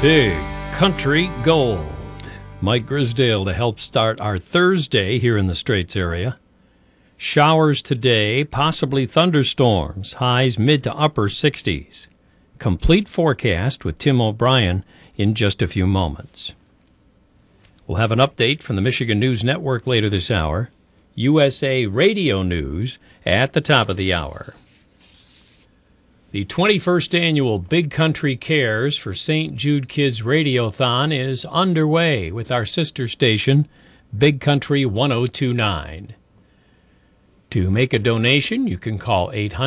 Big Country Gold. Mike Grisdale to help start our Thursday here in the Straits area. Showers today, possibly thunderstorms, highs mid to upper 60s. Complete forecast with Tim O'Brien in just a few moments. We'll have an update from the Michigan News Network later this hour. USA Radio News at the top of the hour. The 21st annual Big Country Cares for St. Jude Kids Radiothon is underway with our sister station, Big Country 1029. To make a donation, you can call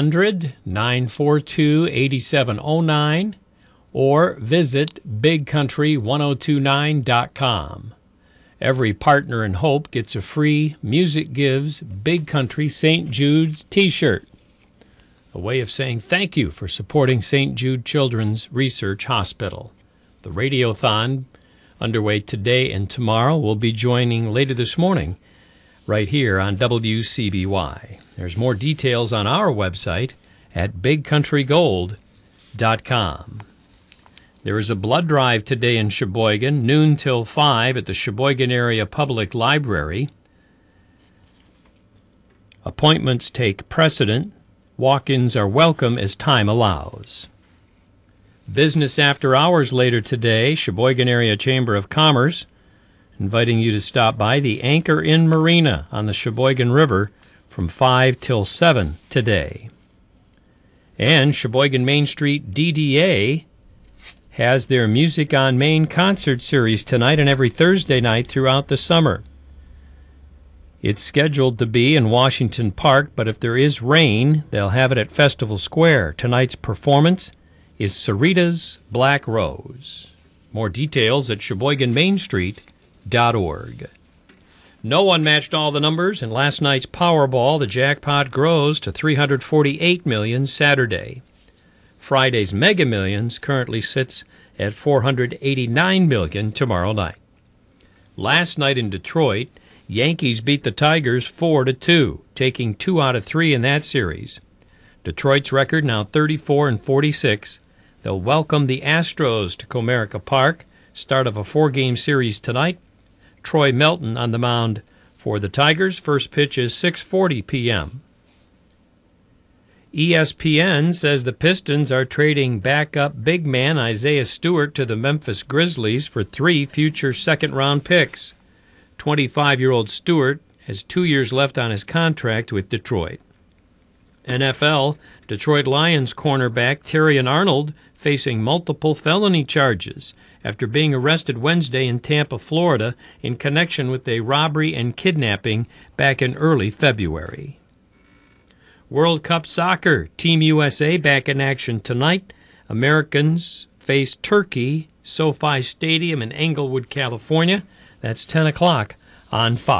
800-942-8709 or visit bigcountry1029.com. Every partner in hope gets a free Music Gives Big Country St. Jude's t-shirt. A way of saying thank you for supporting St. Jude Children's Research Hospital. The Radiothon, underway today and tomorrow, will be joining later this morning right here on WCBY. There's more details on our website at bigcountrygold.com. There is a blood drive today in Sheboygan, noon till 5 at the Sheboygan Area Public Library. Appointments take precedent. Walk-ins are welcome as time allows. Business after hours later today, Sheboygan Area Chamber of Commerce inviting you to stop by the Anchor Inn Marina on the Sheboygan River from 5 till 7 today. And Sheboygan Main Street DDA has their Music on Main concert series tonight and every Thursday night throughout the summer. It's scheduled to be in Washington Park, but if there is rain, they'll have it at Festival Square. Tonight's performance is Sarita's Black Rose. More details at SheboyganMainStreet.org. No one matched all the numbers in last night's Powerball. The jackpot grows to $348 million Saturday. Friday's Mega Millions currently sits at $489 million tomorrow night. Last night in Detroit, Yankees beat the Tigers 4-2, taking 2 out of 3 in that series. Detroit's record now 34-46. They'll welcome the Astros to Comerica Park. Start of a 4-game series tonight. Troy Melton on the mound for the Tigers. First pitch is 6:40 p.m. ESPN says the Pistons are trading backup big man Isaiah Stewart to the Memphis Grizzlies for 3 future second-round picks. 25-year-old Stewart has 2 years left on his contract with Detroit. NFL, Detroit Lions cornerback Terrion Arnold facing multiple felony charges after being arrested Wednesday in Tampa, Florida, in connection with a robbery and kidnapping back in early February. World Cup Soccer, Team USA back in action tonight. Americans face Turkey, SoFi Stadium in Englewood, California. That's 10 o'clock on Fox.